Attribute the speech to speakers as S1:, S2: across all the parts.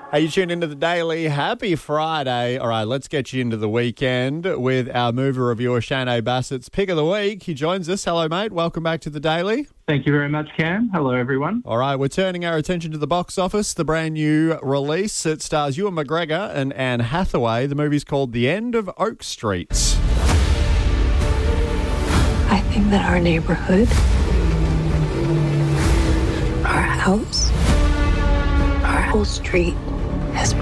S1: Hey, you tuned into the Daily. Happy Friday. All right, let's get you into the weekend with our mover reviewer, Shane Bassett's Pick of the Week. He joins us. Hello, mate. Welcome back to the Daily.
S2: Thank you very much, Cam. Hello, everyone.
S1: All right, we're turning our attention to the box office, the brand new release. It stars Ewan McGregor and Anne Hathaway. The movie's called The End of Oak Street.
S3: I think that our neighborhood, our house, our whole street has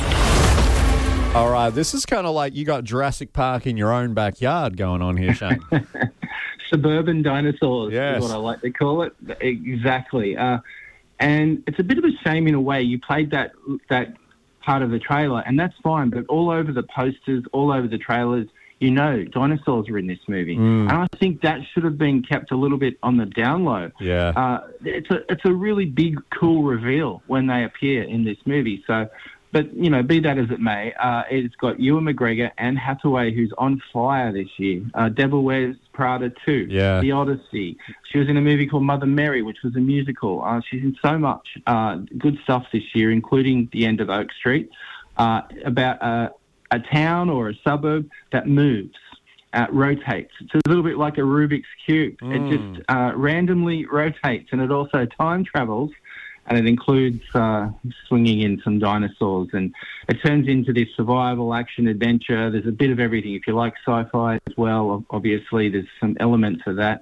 S3: moved.
S1: All right, this is kind of like you got Jurassic Park in your own backyard going on here, Shane.
S2: Suburban dinosaurs
S1: Yes.
S2: is what I like to call it. Exactly. And it's a bit of a shame in a way. You played that part of the trailer, and that's fine, but all over the posters, all over the trailers, you know, dinosaurs are in this movie. And I think that should have been kept a little bit on the down low.
S1: Yeah.
S2: It's a really big, cool reveal when they appear in this movie. So, but, you know, be that as it may, it's got Ewan McGregor and Hathaway, who's on fire this year. Devil Wears Prada 2,
S1: Yeah.
S2: The Odyssey. She was in a movie called Mother Mary, which was a musical. She's in so much good stuff this year, including The End of Oak Street, about a town or a suburb that moves, rotates. It's a little bit like a Rubik's Cube. It just randomly rotates, and it also time travels, and it includes swinging in some dinosaurs, and it turns into this survival action adventure. There's a bit of everything. If you like sci-fi as well, obviously there's some elements of that.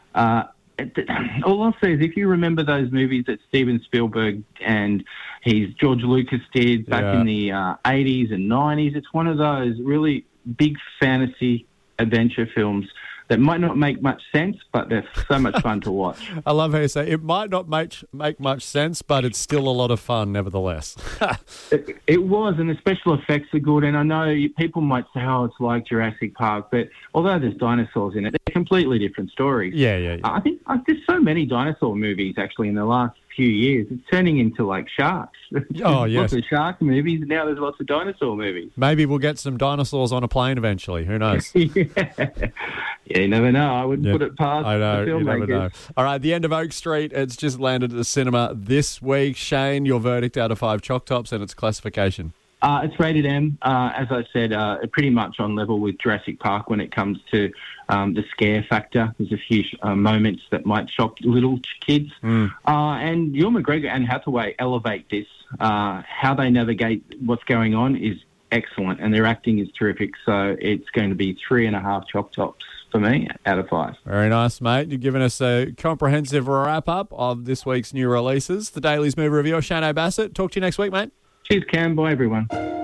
S2: All I'll say is if you remember those movies that Steven Spielberg and George Lucas did back in the 80s and 90s, it's one of those really big fantasy adventure films that might not make much sense, but they're so much fun to watch.
S1: I love how you say it might not make much sense, but it's still a lot of fun nevertheless.
S2: It was, and the special effects are good. And I know people might say, oh, it's like Jurassic Park, but although there's dinosaurs in it, they're completely different stories.
S1: Yeah.
S2: I think there's so many dinosaur movies, actually, in the last few years. It's turning into, like, sharks.
S1: Oh, yes.
S2: Lots of shark movies, and now there's lots of dinosaur movies.
S1: Maybe we'll get some dinosaurs on a plane eventually. Who knows?
S2: Yeah, you never know. I wouldn't put it past
S1: I know,
S2: the
S1: you never
S2: filmmakers.
S1: know. All right, The End of Oak Street. It's just landed at the cinema this week. Shane, your verdict out of 5 Choc Tops and its classification.
S2: It's rated M. As I said, pretty much on level with Jurassic Park when it comes to the scare factor. There's a few moments that might shock little kids. And Ewan McGregor and Hathaway elevate this. How they navigate what's going on is excellent, and their acting is terrific. So it's going to be 3.5 Choc Tops for me out of 5.
S1: Very nice, mate. You've given us a comprehensive wrap-up of this week's new releases. The Daily's movie reviewer, Shane Bassett. Talk to you next week, mate.
S2: Cheers, Cam. Bye, everyone.